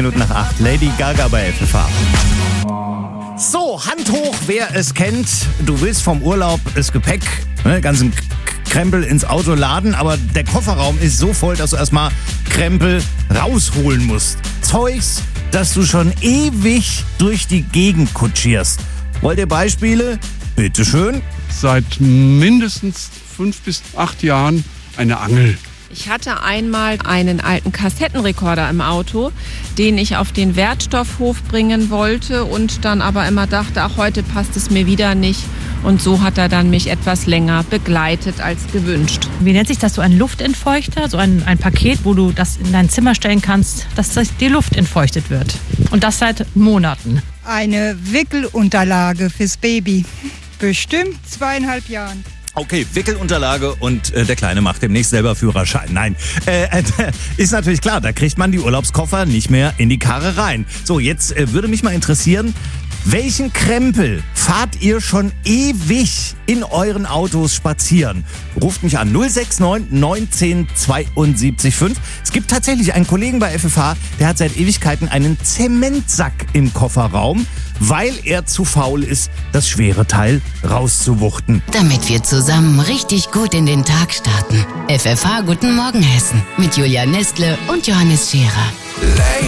Minuten nach 8. Lady Gaga bei FFH. So, Hand hoch, wer es kennt. Du willst vom Urlaub das Gepäck, ganzen Krempel ins Auto laden, aber der Kofferraum ist so voll, dass du erstmal Krempel rausholen musst. Zeugs, das du schon ewig durch die Gegend kutschierst. Wollt ihr Beispiele? Bitteschön. Seit mindestens 5 bis 8 Jahren eine Angel. Ich hatte einmal einen alten Kassettenrekorder im Auto, den ich auf den Wertstoffhof bringen wollte und dann aber immer dachte, ach, heute passt es mir wieder nicht. Und so hat er dann mich etwas länger begleitet als gewünscht. Wie nennt sich das, so ein Luftentfeuchter? So ein Paket, wo du das in dein Zimmer stellen kannst, dass die Luft entfeuchtet wird. Und das seit Monaten. Eine Wickelunterlage fürs Baby. Bestimmt 2,5 Jahren. Okay, Wickelunterlage und der Kleine macht demnächst selber Führerschein. Nein, ist natürlich klar, da kriegt man die Urlaubskoffer nicht mehr in die Karre rein. So, jetzt würde mich mal interessieren, welchen Krempel fahrt ihr schon ewig in euren Autos spazieren? Ruft mich an 069 19 72 5. Es gibt tatsächlich einen Kollegen bei FFH, der hat seit Ewigkeiten einen Zementsack im Kofferraum, weil er zu faul ist, das schwere Teil rauszuwuchten. Damit wir zusammen richtig gut in den Tag starten. FFH Guten Morgen Hessen mit Julia Nestle und Johannes Scherer.